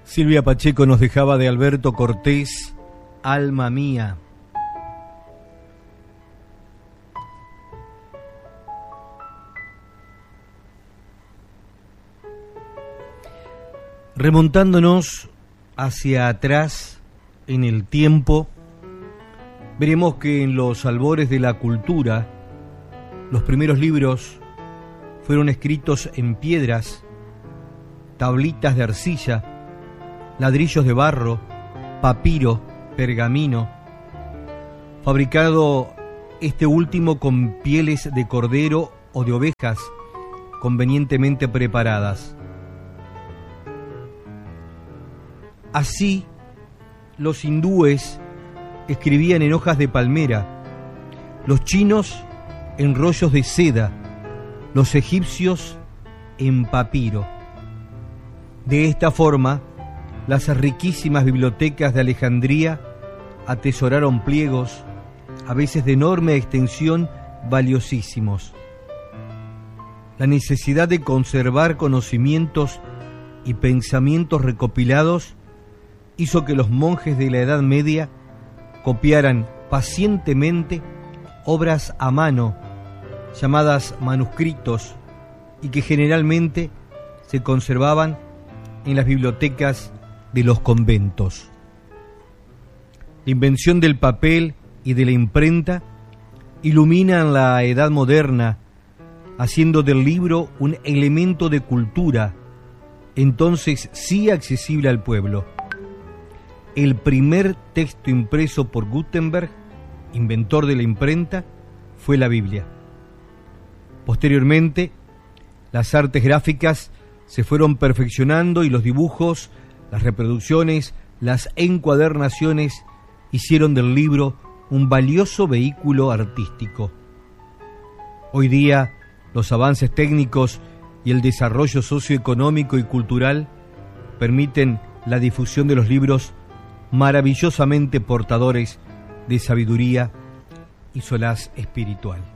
Silvia Pacheco nos dejaba de Alberto Cortés, Alma Mía. Remontándonos hacia atrás en el tiempo, veremos que en los albores de la cultura, los primeros libros fueron escritos en piedras, tablitas de arcilla, ladrillos de barro, papiro, pergamino, fabricado este último con pieles de cordero o de ovejas convenientemente preparadas. Así, los hindúes escribían en hojas de palmera, los chinos en rollos de seda, los egipcios en papiro. De esta forma, las riquísimas bibliotecas de Alejandría atesoraron pliegos, a veces de enorme extensión, valiosísimos. La necesidad de conservar conocimientos y pensamientos recopilados hizo que los monjes de la Edad Media copiaran pacientemente obras a mano, llamadas manuscritos, y que generalmente se conservaban en las bibliotecas de los conventos. La invención del papel y de la imprenta iluminan la Edad Moderna, haciendo del libro un elemento de cultura, entonces sí accesible al pueblo. El primer texto impreso por Gutenberg, inventor de la imprenta, fue la Biblia. Posteriormente, las artes gráficas se fueron perfeccionando y los dibujos, las reproducciones, las encuadernaciones hicieron del libro un valioso vehículo artístico. Hoy día, los avances técnicos y el desarrollo socioeconómico y cultural permiten la difusión de los libros maravillosamente portadores de sabiduría y solaz espiritual.